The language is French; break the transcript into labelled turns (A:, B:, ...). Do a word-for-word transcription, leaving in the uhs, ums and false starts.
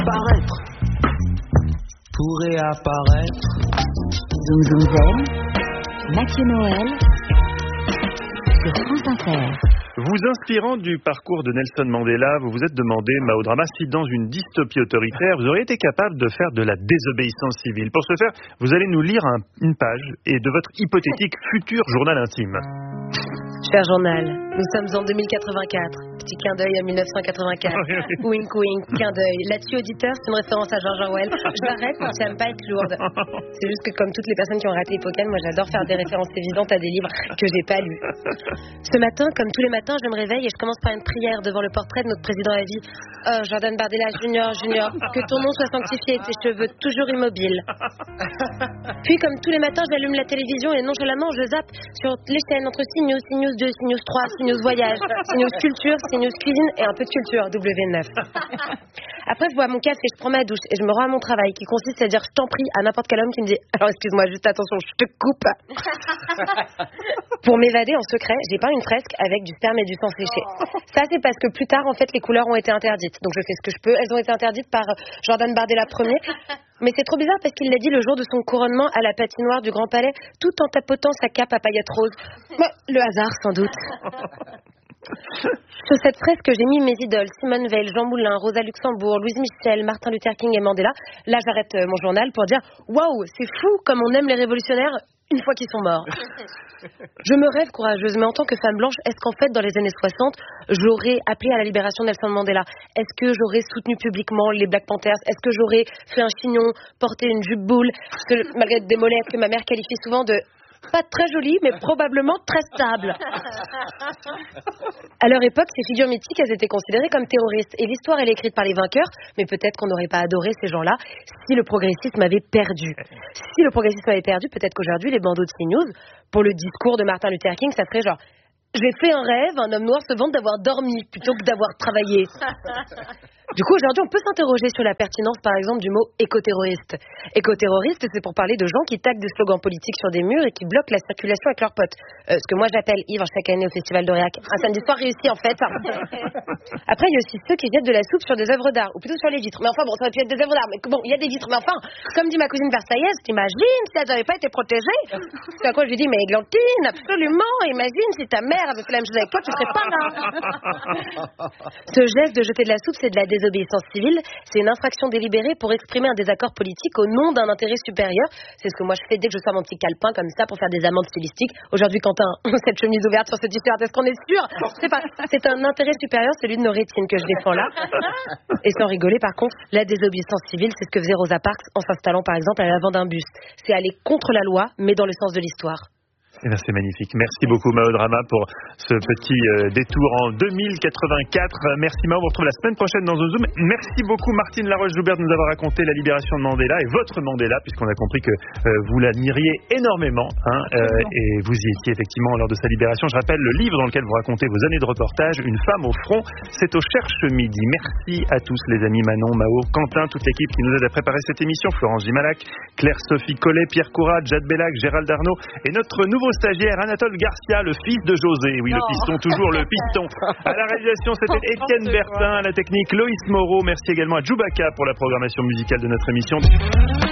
A: Paraître pourrait apparaître.
B: Zoom Zoom Zen, Mathieu Noël sur France Inter.
C: Vous inspirant du parcours de Nelson Mandela, vous vous êtes demandé, Mao Drama, si dans une dystopie autoritaire, vous auriez été capable de faire de la désobéissance civile. Pour ce faire, vous allez nous lire un, une page et de votre hypothétique futur journal intime.
D: Cher journal, nous sommes en deux mille quatre-vingt-quatre. Petit clin d'œil à mille neuf cent quatre-vingt-quatre. Wink wink, clin d'œil. Là-dessus, auditeur, c'est une référence à George Orwell. Je m'arrête parce que j'aime pas être lourde. C'est juste que comme toutes les personnes qui ont raté Hippocane, moi j'adore faire des références évidentes à des livres que j'ai pas lus. Ce matin, comme tous les matins, je me réveille et je commence par une prière devant le portrait de notre président à vie. Oh, Jordan Bardella Junior, Junior, que ton nom soit sanctifié et tes cheveux toujours immobiles. Puis, comme tous les matins, j'allume la télévision et nonchalamment, je zappe sur les chaînes entre CNews, CNews deux, CNews trois, CNews Voyage, CNews Culture, CNews Cuisine et un peu de culture, W neuf. Après, je bois mon café, je prends ma douche et je me rends à mon travail qui consiste à dire je t'en prie à n'importe quel homme qui me dit alors excuse-moi, juste attention, je te coupe. Pour m'évader en secret, j'ai peint une fresque avec du sperme et du sang séché. Ça, c'est parce que plus tard, en fait, les couleurs ont été interdites. Donc, je fais ce que je peux. Elles ont été interdites par Jordan Bardella premier. Mais c'est trop bizarre parce qu'il l'a dit le jour de son couronnement à la patinoire du Grand Palais, tout en tapotant sa cape à paillettes roses. Bah, le hasard, sans doute. Sur cette fresque, j'ai mis mes idoles, Simone Veil, Jean Moulin, Rosa Luxembourg, Louise Michel, Martin Luther King et Mandela. Là, j'arrête mon journal pour dire waouh, c'est fou comme on aime les révolutionnaires une fois qu'ils sont morts. Je me rêve courageuse, mais en tant que femme blanche, est-ce qu'en fait, dans les années soixante, j'aurais appelé à la libération de Nelson Mandela? Est-ce que j'aurais soutenu publiquement les Black Panthers? Est-ce que j'aurais fait un chignon, porté une jupe boule, que, malgré des mollets que ma mère qualifie souvent de pas très jolie, mais probablement très stable? À leur époque, ces figures mythiques, elles étaient considérées comme terroristes. Et l'histoire, elle est écrite par les vainqueurs, mais peut-être qu'on n'aurait pas adoré ces gens-là si le progressisme avait perdu. Si le progressisme avait perdu, peut-être qu'aujourd'hui, les bandeaux de CNews, pour le discours de Martin Luther King, ça ferait genre j'ai fait un rêve, un homme noir se vante d'avoir dormi plutôt que d'avoir travaillé. Du coup, aujourd'hui, on peut s'interroger sur la pertinence, par exemple, du mot écoterroriste. Écoterroriste, c'est pour parler de gens qui taguent des slogans politiques sur des murs et qui bloquent la circulation avec leurs potes. Euh, ce que moi, j'appelle Yves chaque année au Festival d'Aurillac. Un samedi soir réussi, en fait. Après, il y a aussi ceux qui jettent de la soupe sur des œuvres d'art, ou plutôt sur les vitres. Mais enfin, bon, ça aurait pu être des œuvres d'art. Mais bon, il y a des vitres. Mais enfin, comme dit ma cousine versaillaise, t'imagines si elles n'avaient pas été protégées? C'est à quoi je lui dis, mais Églantine, absolument, imagine si ta mère avait fait la même chose avec toi, tu serais pas là. Ce geste de jeter de la soupe, c'est de la désobéissance civile, c'est une infraction délibérée pour exprimer un désaccord politique au nom d'un intérêt supérieur. C'est ce que moi je fais dès que je sors mon petit calepin comme ça pour faire des amendes stylistiques. Aujourd'hui, Quentin, cette chemise ouverte sur ce t-shirt, est-ce qu'on est sûr? C'est pas. C'est un intérêt supérieur, celui de nos rétines que je défends là. Et sans rigoler, par contre, la désobéissance civile, c'est ce que faisait Rosa Parks en s'installant par exemple à l'avant d'un bus. C'est aller contre la loi, mais dans le sens de l'histoire.
C: Eh bien, c'est magnifique. Merci beaucoup, Mao Drama, pour ce petit euh, détour en deux mille quatre-vingt-quatre. Merci, Mao. On vous retrouve la semaine prochaine dans un Zoom. Merci beaucoup, Martine Laroche-Joubert, de nous avoir raconté la libération de Mandela et votre Mandela, puisqu'on a compris que euh, vous l'admiriez énormément. Hein, euh, et vous y étiez effectivement lors de sa libération. Je rappelle le livre dans lequel vous racontez vos années de reportage, Une femme au front. C'est au Cherche Midi. Merci à tous, les amis Manon, Mao, Quentin, toute l'équipe qui nous aide à préparer cette émission. Florence Gimalac, Claire-Sophie Collet, Pierre Courade, Jade Bellac, Gérald Arnaud et notre nouveau stagiaire Anatole Garcia, le fils de José. Oui, non. Le piston, toujours le piston. À la réalisation, c'était Étienne Bertin, à la technique Loïs Moreau. Merci également à Djoubaka pour la programmation musicale de notre émission.